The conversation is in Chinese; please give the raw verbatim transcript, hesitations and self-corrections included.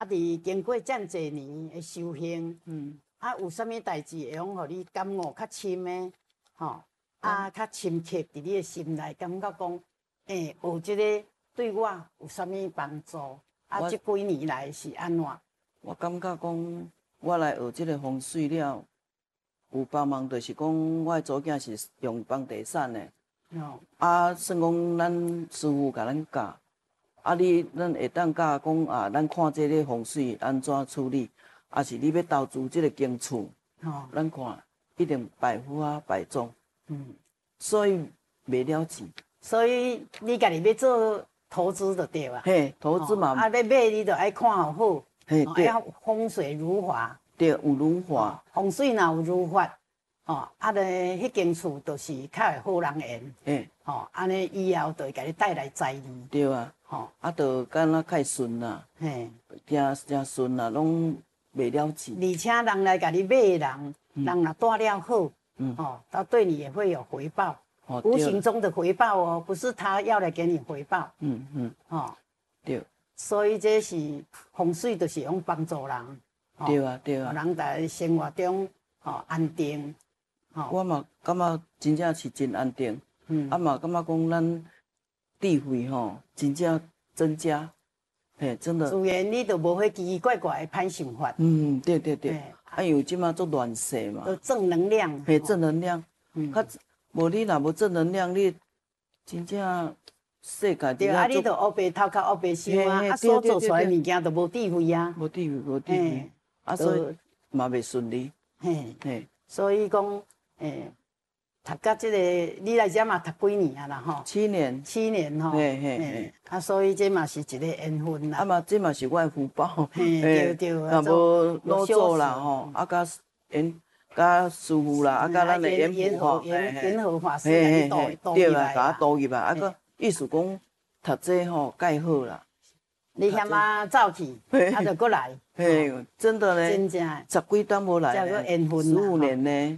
伫经过遮济年的修行，嗯，啊，有啥物代志会用互你感悟较深的，吼，啊，较深刻伫你的心内，感觉讲，诶、欸，学即个对我有啥物帮助？啊，即几年来是安怎？ 我感觉讲，我来学即个风水了，有帮忙，就是讲我的祖囝是用房地产的，哦，啊，算讲咱师傅甲咱教。啊，你咱会当教讲啊，咱看这个风水安怎处理，啊是你要投资这个间厝，哦，咱看一定百富啊百中，嗯，所以袂了钱。 所以你家己要做投资就对啊。 嘿，投资嘛， 啊，要买你就爱看好好， 嘿，对， 要风水如华。 对，有如华。 风水若有如法，哦，啊咧，迄间厝就是较会好人缘。嘿，哦，安尼以后就会甲你带来财利。 对啊。吼，啊，就敢若较顺啦，嘿，真真顺啦，拢袂了钱。 而且人来甲你买的人，嗯、人若带了好，嗯，哦，他对你也会有回报，哦、无形中的回报哦，不是他要来给你回报，嗯嗯，哦，对，所以这是风水，就是用帮助人， 哦、对啊对啊， 人在生活中哦安定， 哦，我嘛感觉真正是真安定，嗯，啊嘛感觉讲咱。智慧吼，真正增加，嘿，真的。 自然你就无迄奇奇怪怪的歹想法。 嗯，对对对。啊，因为即马做乱世嘛。 正能量。 嘿，正能量。嗯。较无你若无正能量，你真正世界对啊，你就黑白头壳黑白想啊，啊，所做出来物件就无智慧啊。 无智慧，无智慧。啊，所以嘛袂顺利。 嘿。嘿。所以讲，诶。读到即个，你来遮嘛读几年啊啦吼？ 七年， 七年吼。嘿嘿嘿。啊，所以这嘛是一个缘分啦。 啊嘛，这嘛是我的福报。 嘿，对对。 若无老做啦吼，啊甲因甲师傅啦，啊甲咱的严父吼， 严和法师来导导入来。 对啦，甲我导入来，啊个意思讲读这吼介好啦。 你嫌啊走去，啊就过来。 嘿，真的咧。 真正。 十几单无来。 叫做缘分。 十五年呢。